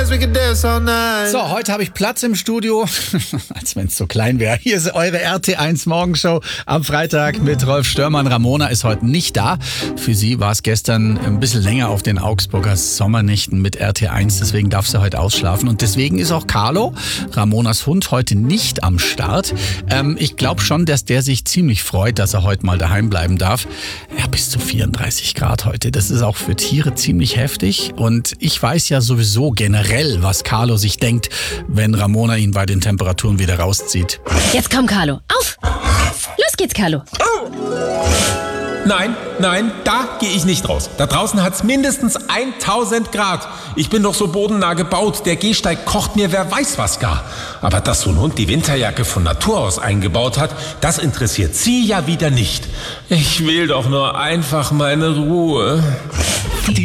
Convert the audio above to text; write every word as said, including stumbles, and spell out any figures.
dance, we can dance all night. So, heute habe ich Platz im Studio, als wenn es so klein wäre. Hier ist eure R T eins Morgenshow am Freitag mit Rolf Störmann. Ramona ist heute nicht da. Für sie war es gestern ein bisschen länger auf den Augsburger Sommernächten mit R T eins. Deswegen darf sie heute ausschlafen. Und deswegen ist auch Carlo, Ramonas Hund, heute nicht am Start. Ähm, ich glaube schon, dass der sich ziemlich freut, dass er heute mal daheim bleiben darf. Ja, bis zu vierunddreißig Grad heute. Das ist auch für Tiere ziemlich heftig. Und ich weiß ja sowieso generell, was Carlo sich denkt, wenn Ramona ihn bei den Temperaturen wieder rauszieht. Jetzt komm, Carlo. Auf! Los geht's, Carlo. Nein, nein, da gehe ich nicht raus. Da draußen hat's mindestens tausend Grad. Ich bin doch so bodennah gebaut. Der Gehsteig kocht mir wer weiß was gar. Aber dass so ein Hund die Winterjacke von Natur aus eingebaut hat, das interessiert sie ja wieder nicht. Ich will doch nur einfach meine Ruhe.